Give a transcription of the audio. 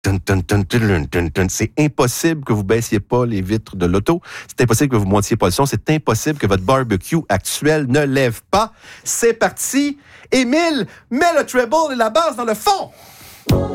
C'est impossible que vous baissiez pas les vitres de l'auto. C'est impossible que vous montiez pas le son. C'est impossible que votre barbecue actuel ne lève pas. C'est parti. Émile, mets le treble et la basse dans le fond.